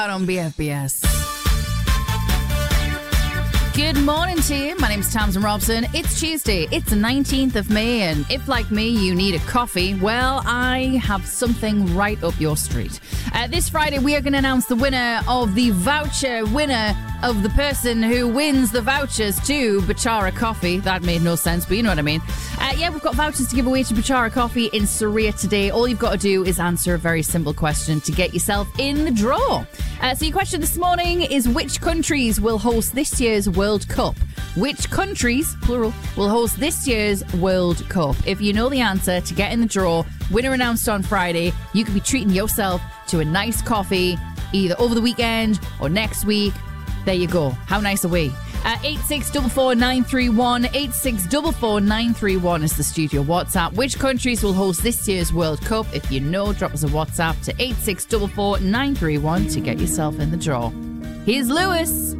On BFBS. Good morning to you. My name's Tamsin Robson. It's Tuesday. It's the 19th of May, and if, like me, you need a coffee, well, I have something right up your street. This Friday, we are going to announce the winner of the voucher winner of the person who wins the vouchers to Bachara Coffee. That made no sense, but you know what I mean. We've got vouchers to give away to Bachara Coffee in Surrey today. All you've got to do is answer a very simple question to get yourself in the draw. So your question this morning is, which countries will host this year's World Cup? Which countries, plural, will host this year's World Cup? If you know the answer to get in the draw, winner announced on Friday, you could be treating yourself to a nice coffee either over the weekend or next week. There you go. How nice are we? 8644931, 8644931 is the studio WhatsApp. Which countries will host this year's World Cup? If you know, drop us a WhatsApp to 8644931 to get yourself in the draw. Here's Lewis.